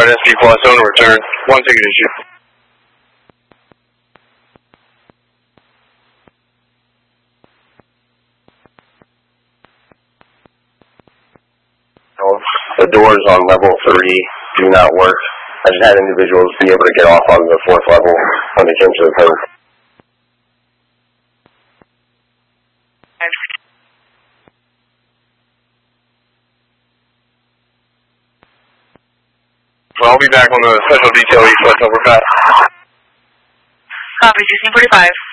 Guard SP plus on return. One ticket issue. The doors on level 3 do not work. I just had individuals be able to get off on the 4th level when they came to the code. Well, I'll be back on the special detail east west over fast. Copy, 1645.